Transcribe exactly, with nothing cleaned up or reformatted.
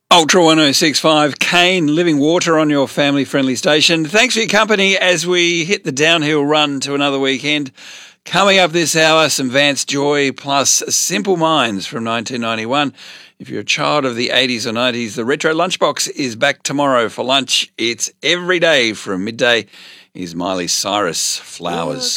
Ultra one oh six point five, Kane, Living Water on your family-friendly station. Thanks for your company as we hit the downhill run to another weekend. Coming up this hour, some Vance Joy plus Simple Minds from nineteen ninety-one. If you're a child of the eighties or nineties, the Retro Lunchbox is back tomorrow for lunch. It's every day from midday. Here's Miley Cyrus, Flowers.